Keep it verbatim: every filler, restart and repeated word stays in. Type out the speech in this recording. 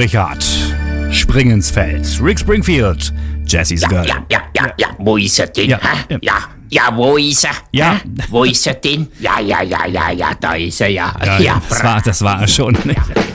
Richard. Spring ins Feld. Rick Springfield. Jesse's Girl. Ja, ja, ja, ja. Wo ist er denn? Ja, hä? ja. Ja, ja, wo ist er? Ja. Hä? Wo ist er denn? Ja, ja, ja, ja, ja, da ist er ja. Ja, Ja, das war, das war er schon.